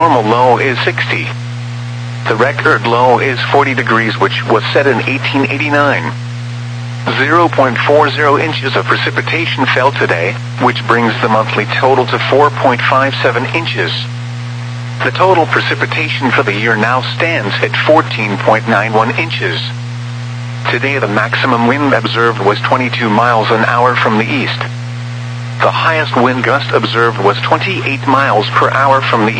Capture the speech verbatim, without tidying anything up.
normal low is sixty. The record low is forty degrees, which was set in eighteen eighty-nine. zero point four zero inches of precipitation fell today, which brings the monthly total to four point five seven inches. The total precipitation for the year now stands at fourteen point nine one inches. Today the maximum wind observed was twenty-two miles an hour from the east. The highest wind gust observed was twenty-eight miles per hour from the east.